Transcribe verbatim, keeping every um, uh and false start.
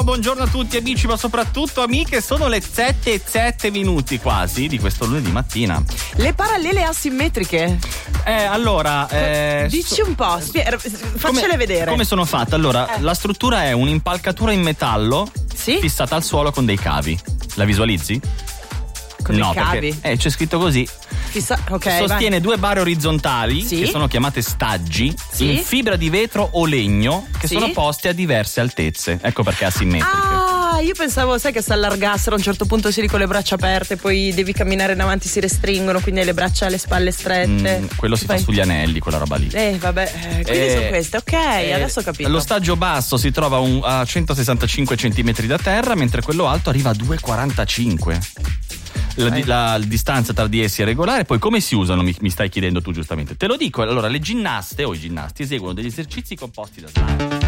buongiorno a tutti amici, ma soprattutto amiche. Sono le sette e sette minuti quasi di questo lunedì mattina. Le parallele asimmetriche. Eh, allora, eh, dici so, un po', spie- faccele come, vedere. Come sono fatte? Allora, eh. la struttura è un'impalcatura in metallo, sì? fissata al suolo con dei cavi. La visualizzi? Con no, dei cavi? Perché, eh, c'è scritto così. Fissa- okay, Sostiene vai. due barre orizzontali, sì? che sono chiamate staggi, sì? in fibra di vetro o legno, che sì? sono poste a diverse altezze. Ecco perché asimmetriche. Ah, io pensavo, sai, che si allargassero, a un certo punto si con le braccia aperte, poi devi camminare in avanti, si restringono, quindi hai le braccia alle spalle strette. Mm, quello si poi... fa sugli anelli, quella roba lì. Eh, vabbè, eh, quindi eh, sono queste, ok, eh, adesso ho capito. Lo stagio basso si trova un, a centosessantacinque centimetri da terra, mentre quello alto arriva a due virgola quarantacinque. La, eh. la, la distanza tra di essi è regolare. Poi come si usano, mi, mi stai chiedendo tu giustamente. Te lo dico, allora le ginnaste o i ginnasti eseguono degli esercizi composti da slide.